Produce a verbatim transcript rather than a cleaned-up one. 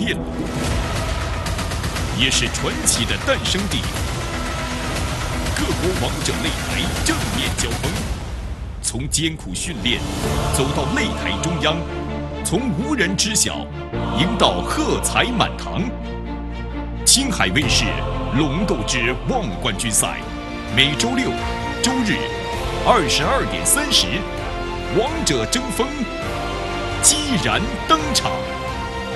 炼炉，也是传奇的诞生地。各国王者擂台正面交锋，从艰苦训练走到擂台中央，从无人知晓赢到喝彩满堂。青海卫视《龙斗之望冠军赛》，每周六、周日二十二点三十，王者争锋，激然登场。